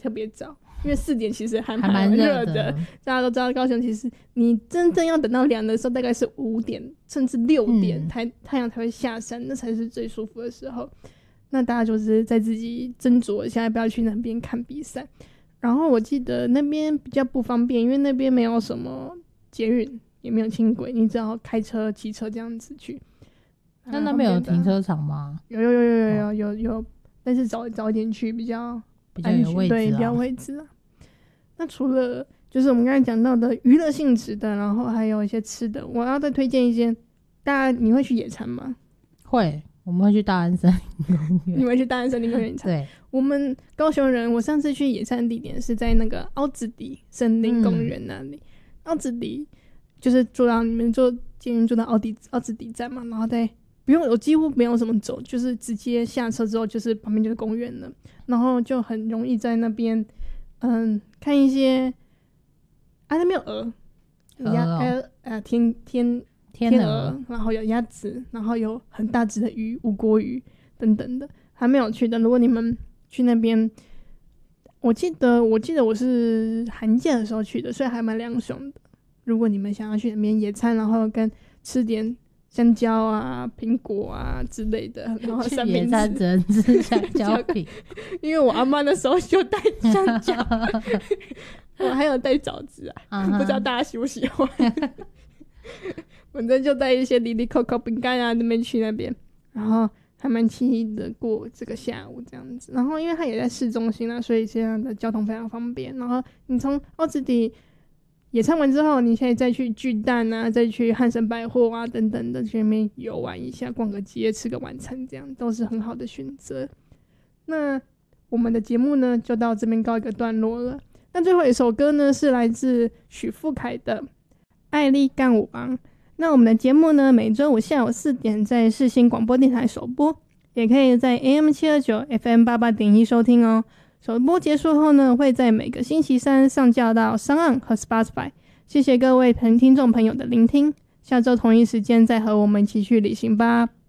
特别早，因为4点其实还蛮热的。 大家都知道高雄其实你真正要等到凉的时候大概是5点甚至6点、太阳才会下山，那才是最舒服的时候。那大家就是在自己斟酌一下要不要去那边看比赛。然后我记得那边比较不方便，因为那边没有什么捷运也没有轻轨，你只要开车骑车这样子去。 那边有停车场吗？ 有，但是早一点去比较有位置， 对，比较位置啊。那除了就是我们刚才讲到的娱乐性质的，然后还有一些吃的，我要再推荐一些。你会去野餐吗？ 会，我们会去大安森林公园。 你会去大安森林公园野餐？ 对， 我们高雄人，我上次去野餐地点是在那个凹子底森林公园那里。凹子底就是你们坐捷运坐到凹子底站嘛，然后我几乎没有什么走，就是直接下车之后就是旁边就是公园了，然后就很容易在那边看一些那边有鹅，天鹅，然后有鸭子，然后有很大只的鱼，无国鱼等等的，还没有去的。如果你们去那边，我记得我是寒假的时候去的，所以还蛮凉爽的。如果你们想要去那边野餐，然后跟吃点香蕉啊、苹果啊之类的，然后三明治。野餐只能吃香蕉饼， 因为我阿嬷那时候就带香蕉，我还有带枣子啊，不知道大家喜不喜欢。反正就带一些里里扣扣饼干啊，那边去那边，然后还蛮惬意的过这个下午这样子。然后因为它也在市中心啊，所以这样的交通非常方便。然后你从凹子底野餐完之后，你可以再去巨蛋啊，再去汉神百货啊等等的去那边游玩一下，逛个街，吃个晚餐，这样都是很好的选择。那我们的节目呢就到这边告一个段落了。那最后一首歌呢是来自许富凯的《爱丽干舞王》。那我们的节目呢每周五下午4点在世新广播电台首播，也可以在 AM729 FM88.1 收听哦。首播结束后呢会在每个星期三上架到SoundOn和 Spotify。 谢谢各位听众朋友的聆听，下周同一时间再和我们一起去旅行吧。